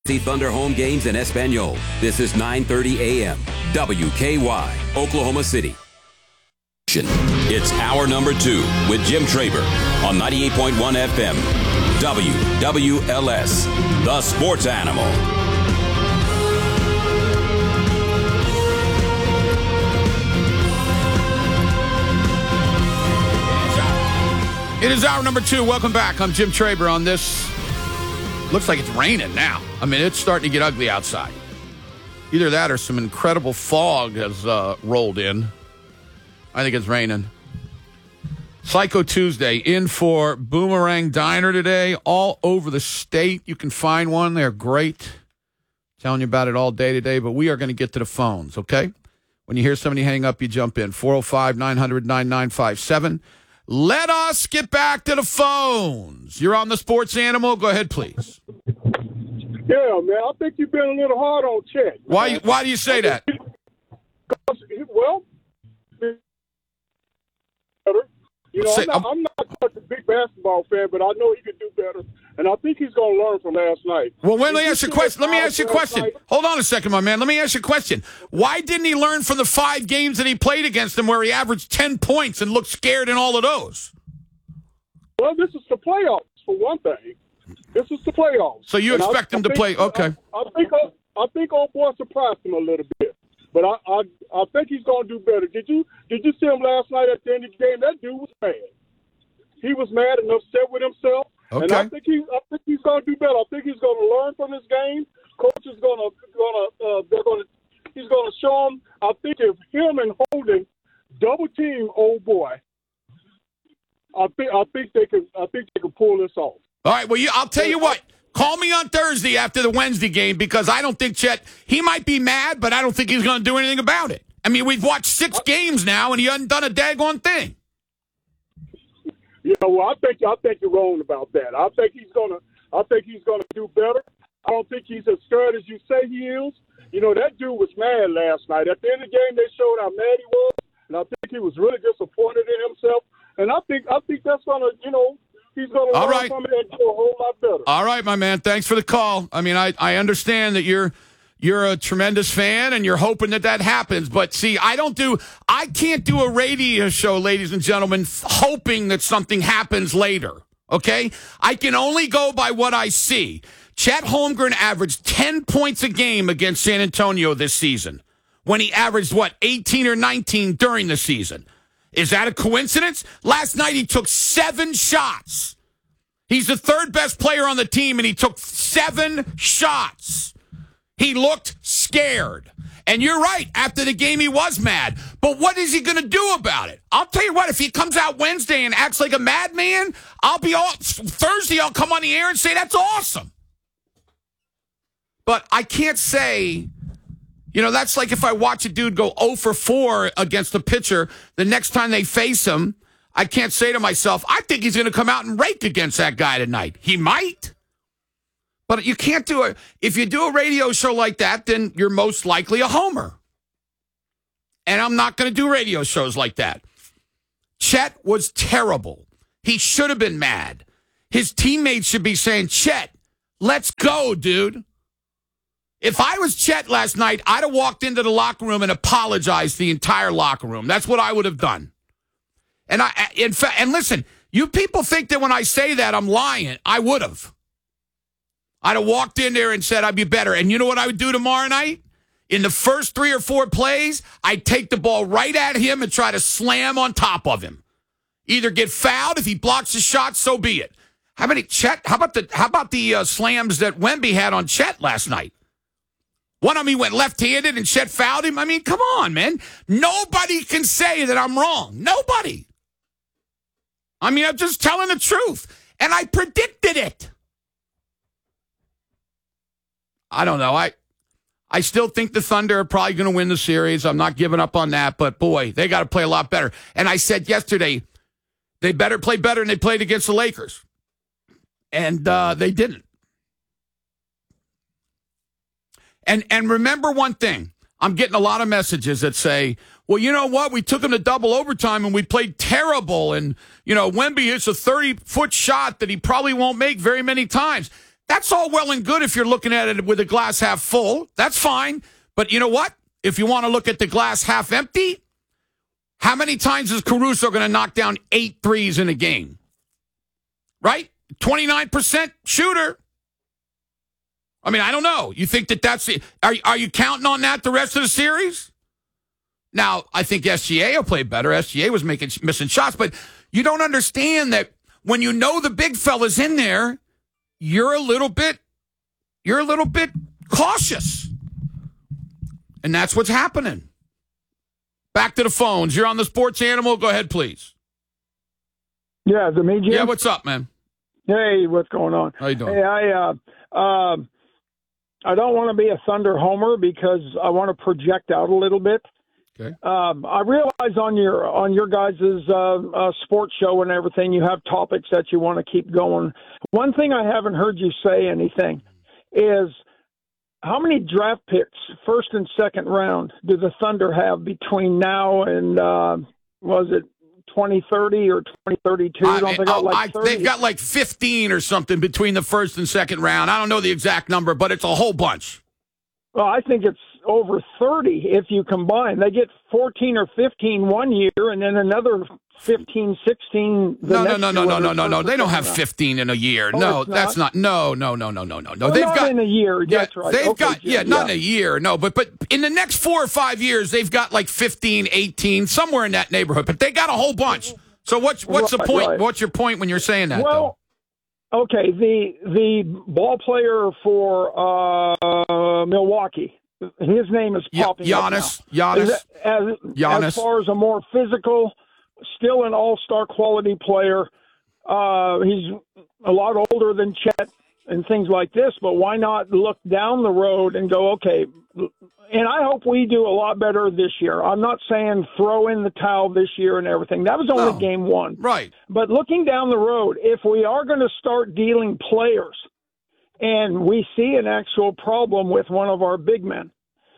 See Thunder home games in Espanol. This is 9:30 a.m. WKY, Oklahoma City. It's hour number 2 with Jim Traber on 98.1 FM. WWLS, the sports animal. It is hour number 2. Welcome back. I'm Jim Traber on this. Looks like it's raining now. I mean, it's starting to get ugly outside. Either that or some incredible fog has rolled in. I think it's raining. Psycho Tuesday in for Boomerang Diner today. All over the state. You can find one. They're great. Telling you about it all day today, but we are going to get to the phones, okay? When you hear somebody hang up, you jump in. 405-900-9957. Let us get back to the phones. You're on the Sports Animal. Go ahead, please. Yeah, man. I think you've been a little hard on Chet. Why do you say that? Well, you know, I'm not such a big basketball fan, but I know he could do better, and I think he's going to learn from last night. Well, let me ask you a question. Hold on a second, my man. Let me ask you a question. Why didn't he learn from the 5 games that he played against him where he averaged 10 points and looked scared in all of those? Well, this is the playoffs, for one thing. This is the playoffs. So you expect him to play? Okay. I think old boy surprised him a little bit. But I think he's going to do better. Did you see him last night at the end of the game? That dude was mad. He was mad and upset with himself. Okay. And I think he's going to do better. I think he's going to learn from this game. Coach is he's going to show him. I think if him and Holden double team old boy, I think they can pull this off. All right. Well, I'll tell you what. Call me on Thursday after the Wednesday game because I don't think Chet, he might be mad, but I don't think he's going to do anything about it. I mean, we've watched 6 games now, and he hasn't done a daggone thing. You know, well, I think you're wrong about that. I think he's going to do better. I don't think he's as scared as you say he is. You know, that dude was mad last night. At the end of the game, they showed how mad he was, and I think he was really disappointed in himself. And I think that's going to, you know, he's going to learn from it and do a whole lot better. All right, my man. Thanks for the call. I mean, I understand that you're a tremendous fan and you're hoping that happens. But, see, I can't do a radio show, ladies and gentlemen, hoping that something happens later, okay? I can only go by what I see. Chet Holmgren averaged 10 points a game against San Antonio this season when he averaged, 18 or 19 during the season. Is that a coincidence? Last night he took 7 shots. He's the 3rd best player on the team, and he took 7 shots. He looked scared. And you're right, after the game he was mad. But what is he going to do about it? I'll tell you what, if he comes out Wednesday and acts like a madman, Thursday I'll come on the air and say that's awesome. But I can't say... You know, that's like if I watch a dude go 0 for 4 against a pitcher, the next time they face him, I can't say to myself, I think he's going to come out and rake against that guy tonight. He might. But you can't do it. If you do a radio show like that, then you're most likely a homer. And I'm not going to do radio shows like that. Chet was terrible. He should have been mad. His teammates should be saying, Chet, let's go, dude. If I was Chet last night, I'd have walked into the locker room and apologized to the entire locker room. That's what I would have done. And and listen, you people think that when I say that, I'm lying. I would have. I'd have walked in there and said I'd be better. And you know what I would do tomorrow night? In the first 3 or 4 plays, I'd take the ball right at him and try to slam on top of him. Either get fouled. If he blocks the shot, so be it. How about the slams that Wemby had on Chet last night? One of them, he went left-handed and Chet fouled him. I mean, come on, man. Nobody can say that I'm wrong. Nobody. I mean, I'm just telling the truth. And I predicted it. I don't know. I still think the Thunder are probably going to win the series. I'm not giving up on that. But, boy, they got to play a lot better. And I said yesterday, they better play better than they played against the Lakers. And they didn't. And remember one thing. I'm getting a lot of messages that say, well, you know what? We took them to double overtime and we played terrible. And, you know, Wemby hits a 30-foot shot that he probably won't make very many times. That's all well and good if you're looking at it with a glass half full. That's fine. But you know what? If you want to look at the glass half empty, how many times is Caruso going to knock down 8 threes in a game? Right? 29% shooter. I mean, I don't know. You think that's are you counting on that the rest of the series? Now, I think SGA will play better. SGA was missing shots, but you don't understand that when you know the big fella's in there, you're a little bit cautious. And that's what's happening. Back to the phones. You're on the Sports Animal. Go ahead, please. Yeah, is it me, Jim? Yeah, what's up, man? Hey, what's going on? How you doing? Hey, I don't want to be a Thunder homer because I want to project out a little bit. Okay. I realize on your guys' sports show and everything, you have topics that you want to keep going. One thing I haven't heard you say anything is how many draft picks, first and second round, do the Thunder have between now and was it 2030 or 2032? They've got like 15 or something between the first and second round. I don't know the exact number, but it's a whole bunch. Well, I think it's over 30 if you combine. They get 14 or 15 one year and then another 15, 16. No. They don't have 15 in a year. Oh, no, that's not. No. Well, They've not got in a year. That's right. They've okay, got, Jim, not in a year. No, but in the next 4 or 5 years, they've got like 15, 18, somewhere in that neighborhood. But they got a whole bunch. So what's the point? Right. What's your point when you're saying that? Well, okay. The ball player for Milwaukee. His name is popping Giannis. up now. Giannis. As far as a more physical, still an all-star quality player. He's a lot older than Chet and things like this, but why not look down the road and go, okay, and I hope we do a lot better this year. I'm not saying throw in the towel this year and everything. That was only game one. Right. But looking down the road, if we are going to start dealing players and we see an actual problem with one of our big men,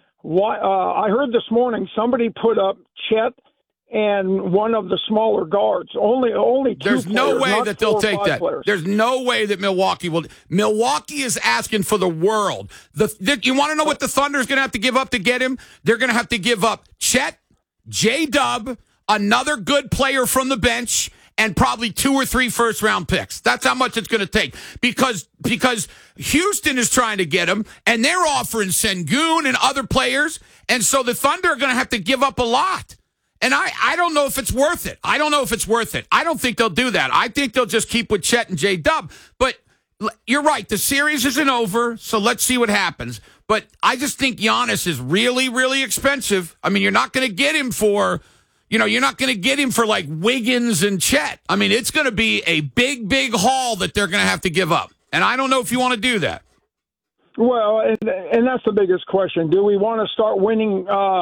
I heard this morning somebody put up Chet and one of the smaller guards. Only two. There's no way that they'll take that. Players. There's no way that Milwaukee will. Milwaukee is asking for the world. You want to know what the Thunder's going to have to give up to get him? They're going to have to give up Chet, J-Dub, another good player from the bench, and probably 2 or 3 first-round picks. That's how much it's going to take. Because Houston is trying to get him, and they're offering Sengun and other players, and so the Thunder are going to have to give up a lot. And I don't know if it's worth it. I don't think they'll do that. I think they'll just keep with Chet and J-Dub. But you're right. The series isn't over, so let's see what happens. But I just think Giannis is really, really expensive. I mean, you're not going to get him for... you're not going to get him for like Wiggins and Chet. I mean, it's going to be a big, big haul that they're going to have to give up. And I don't know if you want to do that. Well, and that's the biggest question. Do we want to start winning,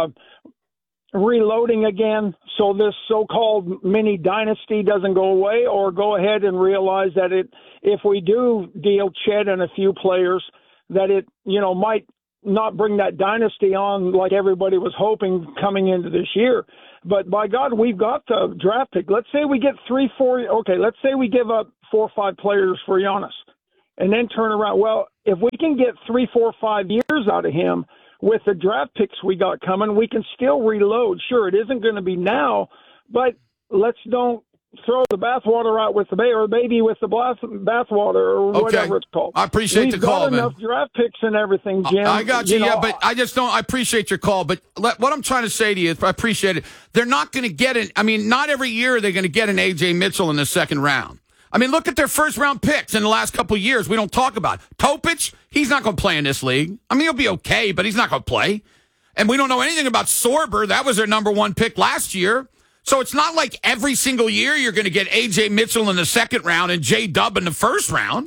reloading again so this so-called mini dynasty doesn't go away, or go ahead and realize that if we do deal Chet and a few players, that it, might not bring that dynasty on like everybody was hoping coming into this year. But by God, we've got the draft pick. Let's say we get 3, 4. Okay, let's say we give up 4 or 5 players for Giannis, and then turn around. Well, if we can get 3, 4, 5 years out of him with the draft picks we got coming, we can still reload. Sure, it isn't going to be now, but let's don't throw the bathwater out with the baby with the bathwater, or whatever it's called. I appreciate the call, man. We've got enough draft picks and everything, Jim. I got you, but I just don't. I appreciate your call, but what I'm trying to say to you is I appreciate it. They're not going to get it. I mean, not every year they're going to get an A.J. Mitchell in the second round. I mean, look at their first-round picks in the last couple of years. We don't talk about Topic. He's not going to play in this league. I mean, he'll be okay, but he's not going to play. And we don't know anything about Sorber. That was their number 1 pick last year. So it's not like every single year you're going to get A.J. Mitchell in the second round and J-Dub in the first round.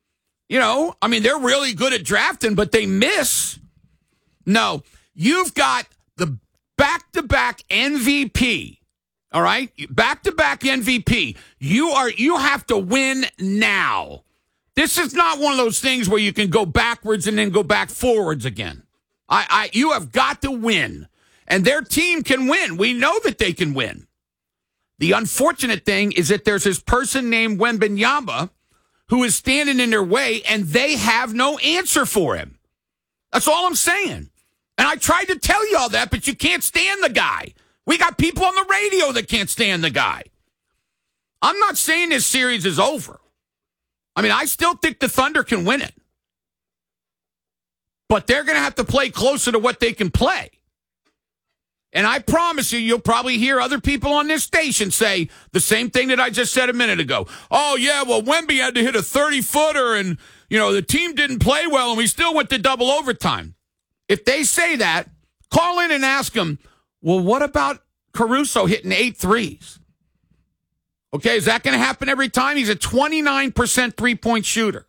I mean, they're really good at drafting, but they miss. No, you've got the back-to-back MVP. All right? Back-to-back MVP. You have to win now. This is not one of those things where you can go backwards and then go back forwards again. You have got to win. And their team can win. We know that they can win. The unfortunate thing is that there's this person named Wembanyama who is standing in their way, and they have no answer for him. That's all I'm saying. And I tried to tell you all that, but you can't stand the guy. We got people on the radio that can't stand the guy. I'm not saying this series is over. I mean, I still think the Thunder can win it. But they're going to have to play closer to what they can play. And I promise you, you'll probably hear other people on this station say the same thing that I just said a minute ago. Oh, yeah, well, Wemby had to hit a 30-footer and, the team didn't play well and we still went to double overtime. If they say that, call in and ask them, well, what about Caruso hitting 8 threes? Okay, is that going to happen every time? He's a 29% three-point shooter.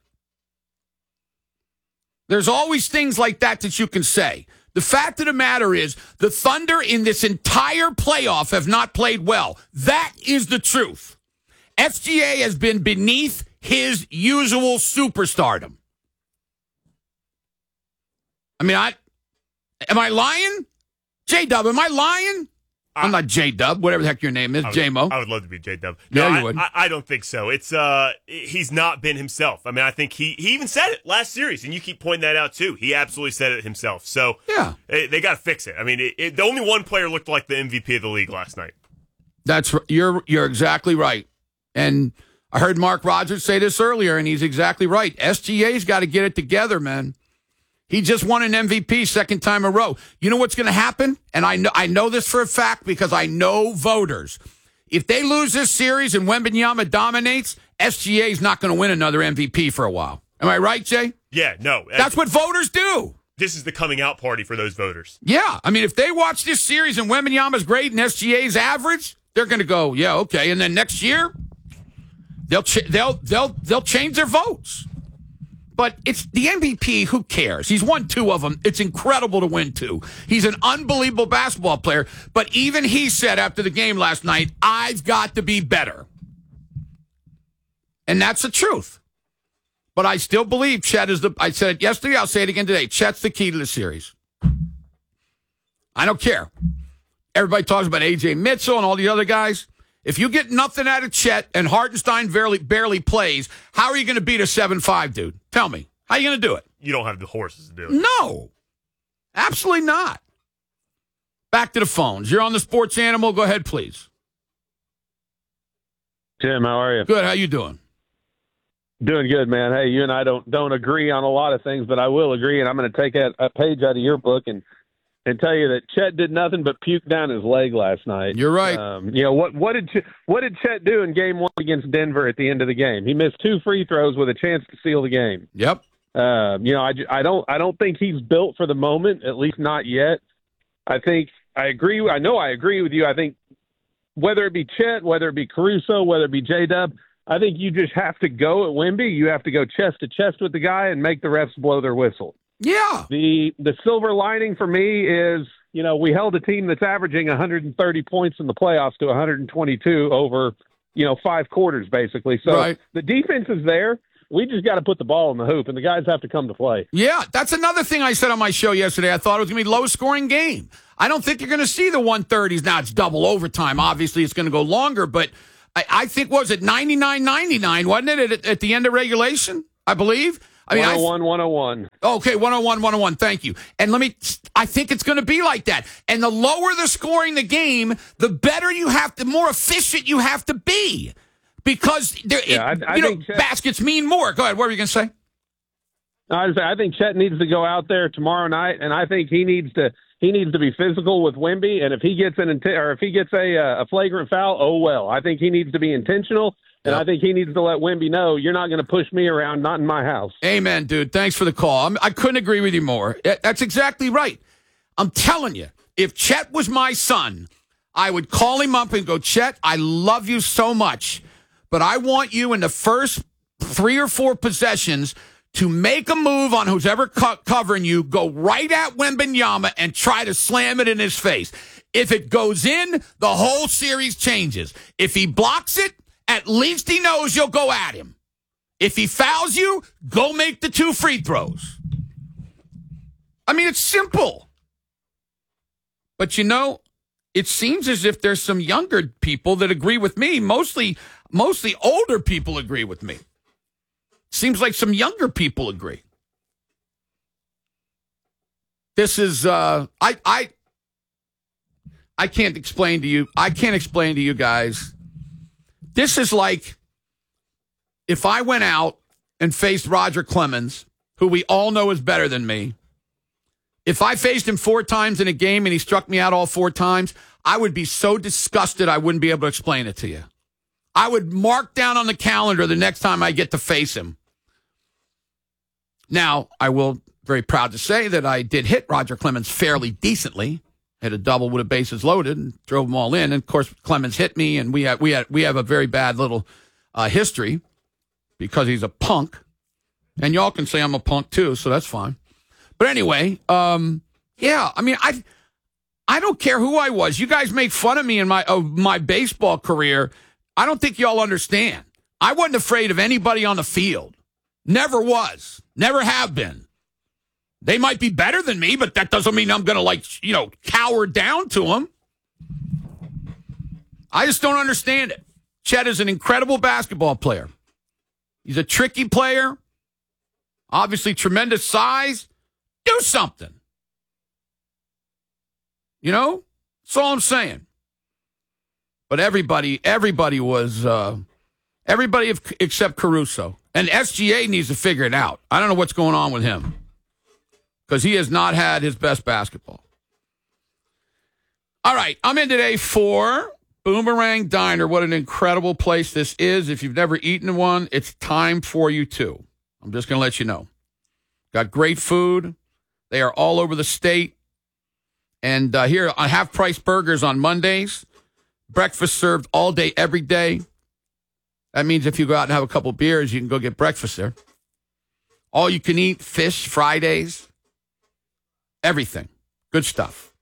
There's always things like that you can say. The fact of the matter is, the Thunder in this entire playoff have not played well. That is the truth. SGA has been beneath his usual superstardom. I mean, am I lying? J-Dub, am I lying? I'm not J-Dub, whatever the heck your name is, J-Mo. I would love to be J-Dub. No, No, you wouldn't. I don't think so. It's he's not been himself. I mean, I think he even said it last series, and you keep pointing that out too. He absolutely said it himself. So yeah, they got to fix it. I mean, the only one player looked like the MVP of the league last night. You're exactly right. And I heard Mark Rogers say this earlier, and he's exactly right. SGA's got to get it together, man. He just won an MVP second time in a row. You know what's going to happen? And I know this for a fact because I know voters. If they lose this series and Wembanyama dominates, SGA's not going to win another MVP for a while. Am I right, Jay? Yeah, no. That's what voters do. This is the coming out party for those voters. Yeah. I mean, if they watch this series and Wembanyama's great and SGA's average, they're going to go, yeah, okay. And then next year, they'll change their votes. But it's the MVP, who cares? He's won 2 of them. It's incredible to win 2. He's an unbelievable basketball player. But even he said after the game last night, I've got to be better. And that's the truth. But I still believe Chet is I said it yesterday, I'll say it again today. Chet's the key to the series. I don't care. Everybody talks about A.J. Mitchell and all the other guys. If you get nothing out of Chet and Hartenstein barely plays, how are you going to beat a 7-5 dude? Tell me. How are you going to do it? You don't have the horses to do it. No. Absolutely not. Back to the phones. You're on the Sports Animal. Go ahead, please. Jim, how are you? Good. How you doing? Doing good, man. Hey, you and I don't agree on a lot of things, but I will agree, and I'm going to take a page out of your book and tell you that Chet did nothing but puke down his leg last night. You're right. What did Chet do in Game 1 against Denver at the end of the game? He missed 2 free throws with a chance to seal the game. Yep. I don't think he's built for the moment, at least not yet. I agree with you. I think whether it be Chet, whether it be Caruso, whether it be J-Dub, I think you just have to go at Wemby. You have to go chest to chest with the guy and make the refs blow their whistle. Yeah. The silver lining for me is, we held a team that's averaging 130 points in the playoffs to 122 over, 5 quarters, basically. So right. The defense is there. We just got to put the ball in the hoop, and the guys have to come to play. Yeah, that's another thing I said on my show yesterday. I thought it was going to be a low-scoring game. I don't think you're going to see the 130s. Now, it's double overtime. Obviously, it's going to go longer, but I think, was it 99-99, wasn't it, at the end of regulation, I believe? I mean, 101. Okay, 101. Thank you. And I think it's going to be like that. And the lower the scoring the game, the better the more efficient you have to be. Because I think baskets mean more. Go ahead. What were you going to say? I think Chet needs to go out there tomorrow night, and I think he needs to be physical with Wemby. And if he gets a flagrant foul, oh well. I think he needs to be intentional. And I think he needs to let Wemby know, you're not going to push me around, not in my house. Amen, dude. Thanks for the call. I couldn't agree with you more. That's exactly right. I'm telling you, if Chet was my son, I would call him up and go, Chet, I love you so much, but I want you in the first 3 or 4 possessions to make a move on who's ever covering you, go right at Wembanyama and try to slam it in his face. If it goes in, the whole series changes. If he blocks it, at least he knows you'll go at him. If he fouls you, go make the 2 free throws. I mean, it's simple. But, it seems as if there's some younger people that agree with me. Mostly older people agree with me. Seems like some younger people agree. This is I can't explain to you. I can't explain to you guys. This is like if I went out and faced Roger Clemens, who we all know is better than me. If I faced him 4 times in a game and he struck me out all 4 times, I would be so disgusted I wouldn't be able to explain it to you. I would mark down on the calendar the next time I get to face him. Now, I will very proud to say that I did hit Roger Clemens fairly decently. Hit a double with a bases loaded and drove them all in. And of course, Clemens hit me, and we have a very bad little history because he's a punk. And y'all can say I'm a punk too, so that's fine. But anyway, yeah, I mean, I don't care who I was. You guys make fun of me in my baseball career. I don't think y'all understand. I wasn't afraid of anybody on the field. Never was. Never have been. They might be better than me, but that doesn't mean I'm going to, cower down to them. I just don't understand it. Chet is an incredible basketball player. He's a tricky player. Obviously, tremendous size. Do something. That's all I'm saying. But everybody was, everybody except Caruso. And SGA needs to figure it out. I don't know what's going on with him because he has not had his best basketball. All right, I'm in today for Boomerang Diner. What an incredible place this is. If you've never eaten one, it's time for you to. I'm just going to let you know. Got great food. They are all over the state. And here on half-price burgers on Mondays. Breakfast served all day, every day. That means if you go out and have a couple beers, you can go get breakfast there. All you can eat, fish, Fridays. Everything. Good stuff.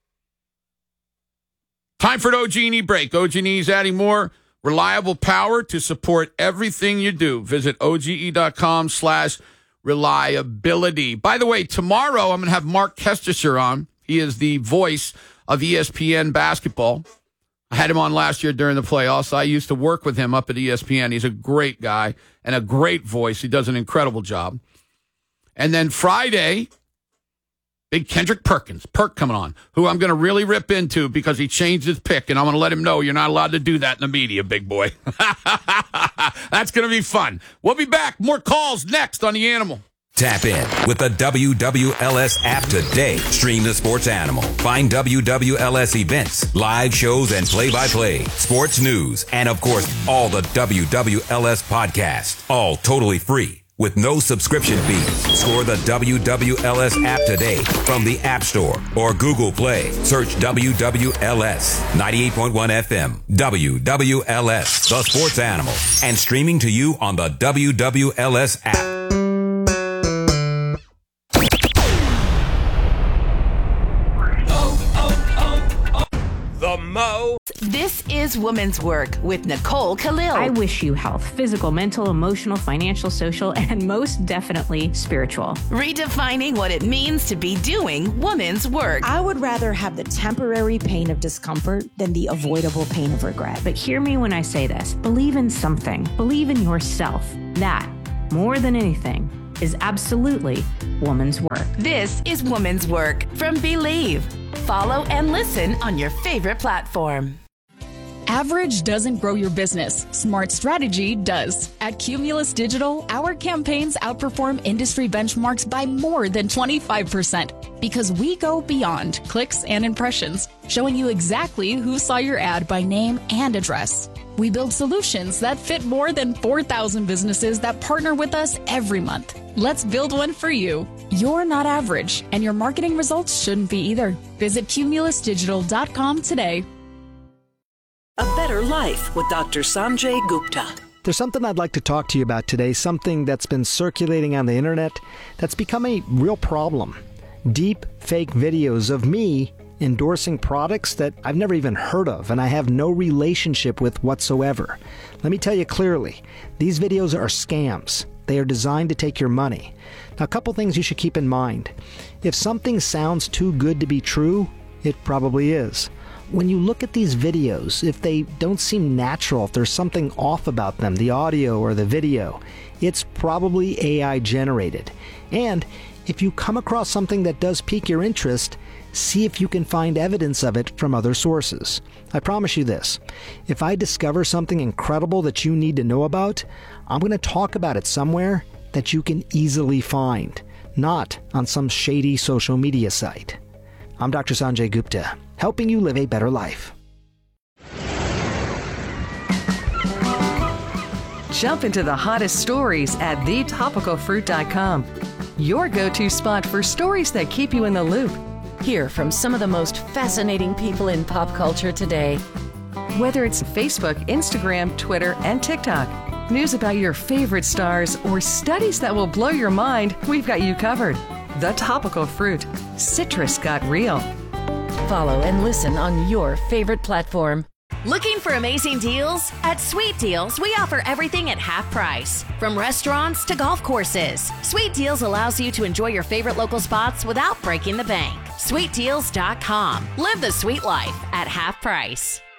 Time for an OG&E break. OG&E is adding more reliable power to support everything you do. Visit OGE.com/reliability. By the way, tomorrow I'm going to have Mark Kestisher on. He is the voice of ESPN basketball. I had him on last year during the playoffs. I used to work with him up at ESPN. He's a great guy and a great voice. He does an incredible job. And then Friday, big Kendrick Perkins, Perk coming on, who I'm going to really rip into because he changed his pick, and I'm going to let him know you're not allowed to do that in the media, big boy. That's going to be fun. We'll be back. More calls next on The Animal. Tap in with the WWLS app today. Stream the Sports Animal. Find WWLS events, live shows, and play-by-play, sports news, and, of course, all the WWLS podcasts. All totally free with no subscription fees. Score the WWLS app today from the App Store or Google Play. Search WWLS 98.1 FM. WWLS, the Sports Animal, and streaming to you on the WWLS app. Mo. This is Woman's Work with Nicole Khalil. I wish you health, physical, mental, emotional, financial, social, and most definitely spiritual. Redefining what it means to be doing woman's work. I would rather have the temporary pain of discomfort than the avoidable pain of regret. But hear me when I say this. Believe in something. Believe in yourself. That, more than anything, is absolutely woman's work. This is Woman's Work from Believe. Follow and listen on your favorite platform. Average doesn't grow your business. Smart strategy does. At Cumulus Digital, our campaigns outperform industry benchmarks by more than 25% because we go beyond clicks and impressions, showing you exactly who saw your ad by name and address. We build solutions that fit more than 4,000 businesses that partner with us every month. Let's build one for you. You're not average, and your marketing results shouldn't be either. Visit cumulusdigital.com today. A Better Life with Dr. Sanjay Gupta. There's something I'd like to talk to you about today, something that's been circulating on the internet that's become a real problem. Deep fake videos of me endorsing products that I've never even heard of and I have no relationship with whatsoever. Let me tell you clearly, these videos are scams. They are designed to take your money. Now, a couple things you should keep in mind. If something sounds too good to be true, it probably is. When you look at these videos, if they don't seem natural, if there's something off about them, the audio or the video, it's probably AI generated. And if you come across something that does pique your interest, see if you can find evidence of it from other sources. I promise you this, if I discover something incredible that you need to know about, I'm going to talk about it somewhere that you can easily find, not on some shady social media site. I'm Dr. Sanjay Gupta, helping you live a better life. Jump into the hottest stories at thetopicalfruit.com. Your go-to spot for stories that keep you in the loop. Hear from some of the most fascinating people in pop culture today. Whether it's Facebook, Instagram, Twitter, and TikTok, news about your favorite stars, or studies that will blow your mind, we've got you covered. The Topical Fruit. Citrus got real. Follow and listen on your favorite platform. Looking for amazing deals? At Sweet Deals, we offer everything at half price. From restaurants to golf courses, Sweet Deals allows you to enjoy your favorite local spots without breaking the bank. SweetDeals.com. Live the sweet life at half price.